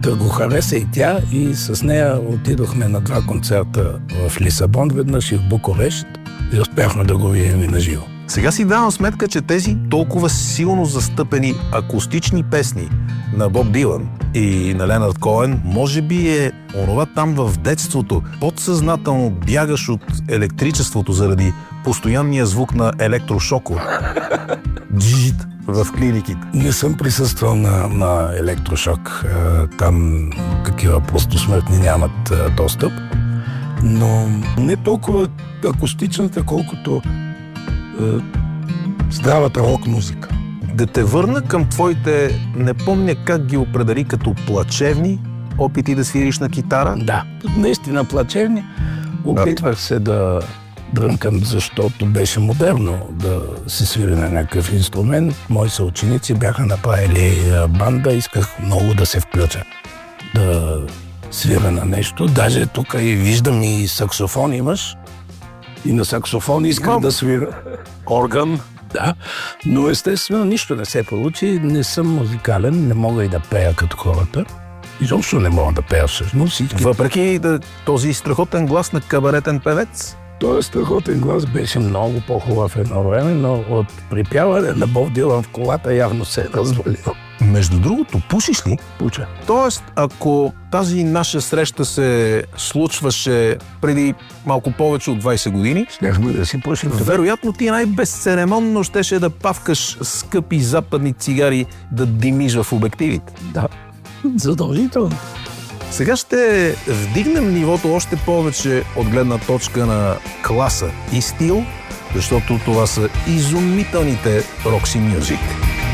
Да го хареса и тя, и с нея отидохме на 2 концерта в Лисабон веднъж и в Букурещ и успяхме да го видим и наживо. Сега си давам сметка, че тези толкова силно застъпени акустични песни на Боб Дилан и на Ленард Коен, може би е онова там в детството. Подсъзнателно бягаш от електричеството заради постоянния звук на електрошоко. Джит в клиниките. Не съм присъствал на електрошок. Там такива простосмъртни нямат достъп. Но не толкова акустичната, колкото здравата рок-музика. Да те върна към твоите, не помня как ги определи, като плачевни опити да свириш на китара? Да, наистина плачевни. Опитвах се да дрънкам, защото беше модерно да се свири на някакъв инструмент. Мои съученици бяха направили банда, исках много да се включа, да свира на нещо. Даже тук и виждам и саксофон имаш. И на саксофон исках да свира. Орган. Да, но естествено нищо не се получи. Не съм музикален, не мога и да пея като хората. Изобщо не мога да пея всъщност. Въпреки този страхотен глас на кабаретен певец? Този страхотен глас беше много по-хубав едно време, но от припяване на Боб Дилан в колата явно се е развалил. Между другото, пушиш ли? Пуча. Тоест, ако тази наша среща се случваше преди малко повече от 20 години, щяхме да си пушим. Вероятно ти най-безцеремонно щеше да павкаш скъпи западни цигари, да димиш в обективите. Да, задължително. Сега ще вдигнем нивото още повече от гледна точка на класа и стил, защото това са изумителните Roxy Music.